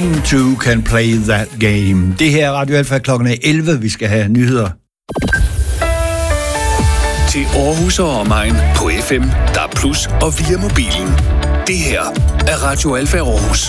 Young Two Can Play That Game. Det her er Radio Alfa, klokken er 11. Vi skal have nyheder. Til Aarhus og omegn på FM, DAB+ og via mobilen. Det her er Radio Alfa Aarhus.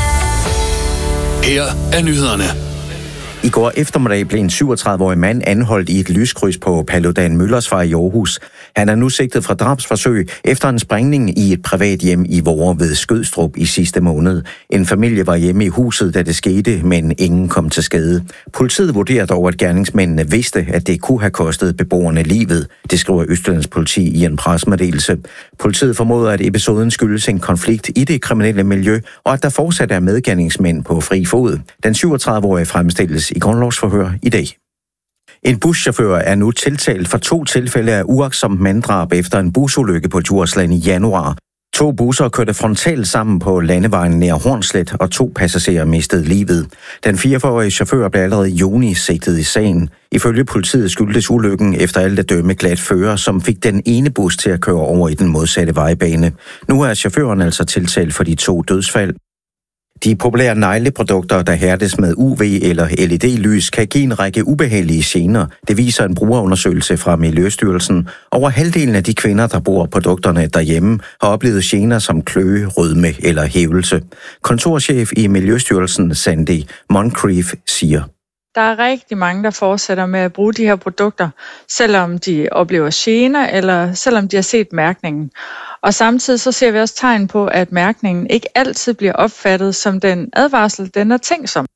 Her er nyhederne. I går eftermiddag blev en 37-årig mand anholdt i et lyskryds på Paludan Møllersvej i Aarhus. Han er nu sigtet for drabsforsøg efter en sprængning i et privat hjem i Voer ved Skødstrup i sidste måned. En familie var hjemme i huset, da det skete, men ingen kom til skade. Politiet vurderer dog, at gerningsmændene vidste, at det kunne have kostet beboerne livet. Det skriver Østjyllands politi i en pressemeddelelse. Politiet formoder, at episoden skyldes en konflikt i det kriminelle miljø, og at der fortsat er medgerningsmænd på fri fod. Den 37-årige fremstilles i grundlovsforhør i dag. En buschauffør er nu tiltalt for 2 tilfælde af uagtsomt manddrab efter en busulykke på Djursland i januar. 2 busser kørte frontalt sammen på landevejen nær Hornslet, og 2 passagerer mistede livet. Den 44-årige chauffør blev allerede i juni sigtet i sagen. Ifølge politiet skyldtes ulykken efter alt at dømme glat fører, som fik den ene bus til at køre over i den modsatte vejbane. Nu er chaufføren altså tiltalt for de 2 dødsfald. De populære negleprodukter, der hærdes med UV- eller LED-lys, kan give en række ubehagelige gener. Det viser en brugerundersøgelse fra Miljøstyrelsen. Over halvdelen af de kvinder, der bruger produkterne derhjemme, har oplevet gener som kløe, rødme eller hævelse. Kontorchef i Miljøstyrelsen, Sandy Moncrief, siger: Der er rigtig mange, der fortsætter med at bruge de her produkter, selvom de oplever gener, eller selvom de har set mærkningen. Og samtidig så ser vi også tegn på, at mærkningen ikke altid bliver opfattet som den advarsel, den er tænkt som.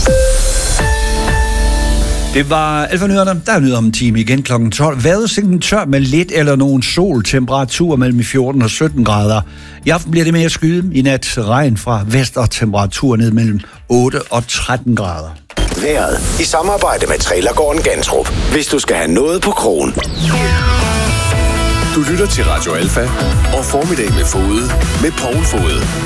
Det var Alfa-nyhederne. Der er nyheder om en time igen kl. 12. Vejrudsigten tør med lidt eller nogen sol. Temperatur mellem 14 og 17 grader. I aften bliver det mere skyde. I nat regn fra vest og temperatur ned mellem 8 og 13 grader. Vejret i samarbejde med Trailergården Gantrup. Hvis du skal have noget på krogen. Du lytter til Radio Alfa og Formiddag med Fode med Poul Fode.